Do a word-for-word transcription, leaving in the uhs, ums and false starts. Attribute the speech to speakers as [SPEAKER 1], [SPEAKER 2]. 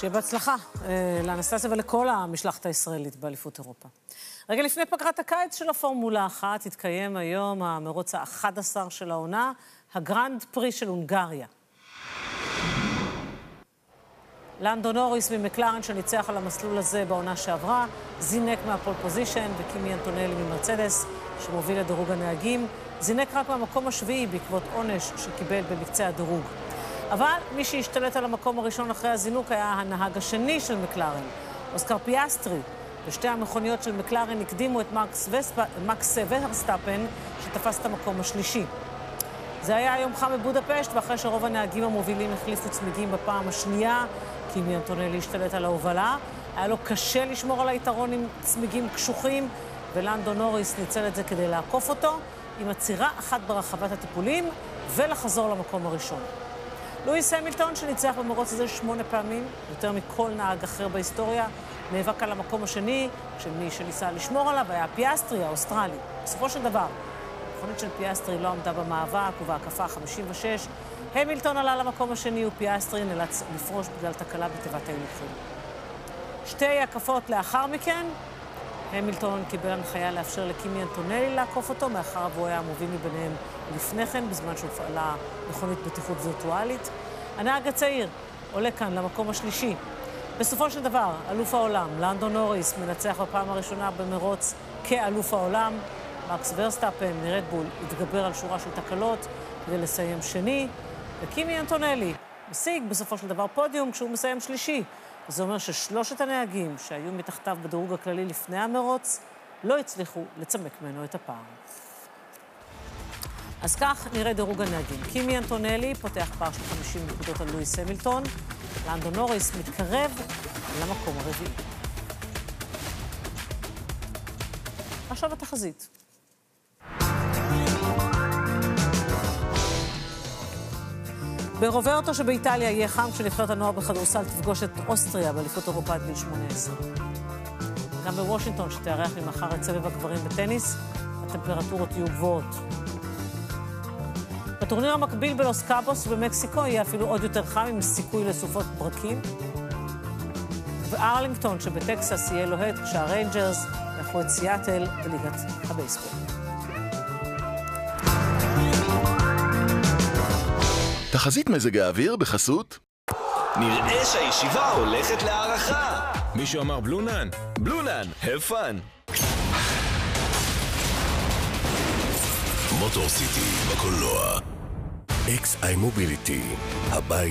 [SPEAKER 1] שיהיה בהצלחה לאנסטסיה ולכל המשלחת הישראלית באליפות אירופה. רגע לפני פגרת הקיץ של הפורמולה אחת, התקיים היום המרוץ ה-אחד עשר של העונה, הגרנד פרי של הונגריה. לנדו נוריס ממקלרן שניצח על המסלול הזה בעונה שעברה, זינק מהפול פוזישן, וקימי אנטונלי ממרצדס, שמוביל לדירוג הנהגים, זינק רק מהמקום השביעי בעקבות עונש שקיבל במקצה הדירוג. אבל מי שהשתלט על המקום הראשון אחרי הזינוק היה הנהג השני של מקלרן, אוסקר פיאסטרי. ושתי המכוניות של מקלרן הקדימו את מקס, וספ... מקס ורסטאפן, שתפס את המקום השלישי. זה היה יום חם בבודפשט, ואחרי שרוב הנהגים המובילים החליפו צמיגים בפעם השנייה, קימי אנטונלי השתלט על ההובלה, היה לו קשה לשמור על היתרון עם צמיגים קשוחים, ולנדו נוריס ניצל את זה כדי לעקוף אותו, עם עצירה אחת ברחבת הטיפולים, ולחזור למקום הראשון. לואיס המילטון, שניצח במרוץ הזה שמונה פעמים, יותר מכל נהג אחר בהיסטוריה, נאבק על המקום השני, שמי שניסה לשמור עליו היה פיאסטרי, האוסטרלי. בסופו של דבר, המכונית של פיאסטרי לא עמדה במאבק, ובהקפה חמישים ושש, המילטון עלה למקום השני, ופיאסטרי נאלץ לפרוש בגלל תקלה בתיבת ההילוכים. שתי הקפות לאחר מכן, המילטון קיבל הנחיה לאפשר לקימי אנטונלי לעקוף אותו, מאחר והוא היה המוביל מביניהם לפני כן, בזמן שהופעלה מכונית בטיחות וירטואלית. הנהג הצעיר עולה כאן למקום השלישי. בסופו של דבר, אלוף העולם, לנדו נוריס, מנצח בפעם הראשונה במרוץ כאלוף העולם. מקס ורסטאפן מרדבול התגבר על שורה של תקלות כדי לסיים שני. וקימי אנטונלי משיג בסופו של דבר פודיום כשהוא מסיים שלישי. וזה אומר ששלושת הנהגים שהיו מתחתיו בדירוג הכללי לפני המרוץ לא הצליחו לצמק ממנו את הפער. אז כך נראה דירוג הנהגים. קימי אנטונלי פותח פער של חמישים נקודות על לואיס המילטון. לנדו נוריס מתקרב למקום הרביעי. עכשיו התחזית. ברוברטו שבאיטליה יהיה חם כשנבחרת הנוער בכדורסל תפגוש את אוסטריה באליפות אירופה עד גיל שמונה עשרה. גם בוושינגטון שתארח ממחר את סבב הגברים בטניס, הטמפרטורות יהיו גבוהות. בטורניר המקביל בלוס קאבוס במקסיקו יהיה אפילו עוד יותר חם עם סיכוי לסופות ברקים. וארלינגטון שבטקסס יהיה לוהט כשהריינג'רס יחו את סיאטל בליגת הבייסבול.
[SPEAKER 2] תחזית מזג האוויר בחסות?
[SPEAKER 3] נראה שהישיבה הולכת להערכה. מישהו אמר בלונן? בלונן, have fun.
[SPEAKER 4] מוטור סיטי בקולנוע. אקס איי מוביליטי, הבית